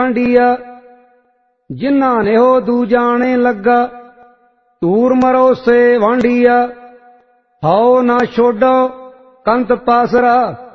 वांडिया जिन्ना ने हो दूजाने लगा तूर मरो से वांडिया हाओ ना छोड़ो कंत पासरा।